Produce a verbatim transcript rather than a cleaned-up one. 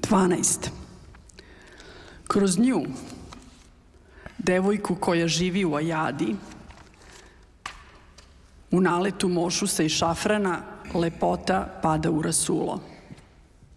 dvanaest. Kroz nju, devojku koja živi u Ajadi, u naletu mošusa i šafrana, lepota pada u rasulo.